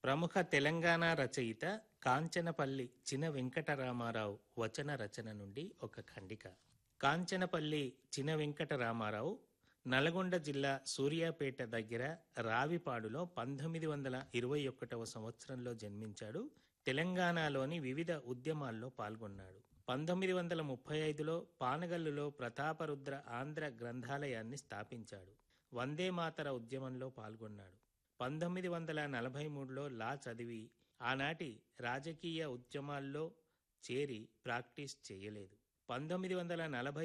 ప్రముఖ తెలంగాణ రచయిత కాంచనపల్లి చిన వెంకటరామారావు వచన రచన నుండి ఒక ఖండిక. కాంచనపల్లి చిన వెంకటరామారావు నల్గొండ జిల్లా సూర్యాపేట దగ్గర రావిపాడులో 1921వ సంవత్సరంలో జన్మించాడు. తెలంగాణలోని వివిధ ఉద్యమాల్లో పాల్గొన్నాడు. 1935లో పానగల్లులో ప్రతాపరుద్ర ఆంధ్ర గ్రంథాలయాన్ని స్థాపించాడు. వందే మాతర ఉద్యమంలో పాల్గొన్నాడు. 1943లో లా చదివి ఆనాటి రాజకీయ ఉద్యమాల్లో చేరి ప్రాక్టీస్ చేయలేదు. 1940